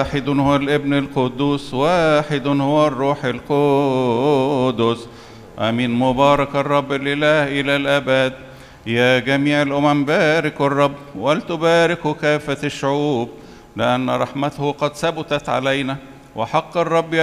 واحد هو الابن القدوس، واحد هو الروح القدس. آمين. مبارك الرب الإله إلى الأبد. يا جميع الأمم باركوا الرب، ولتباركوا كافة الشعوب، لأن رحمته قد ثبتت علينا، وحق الرب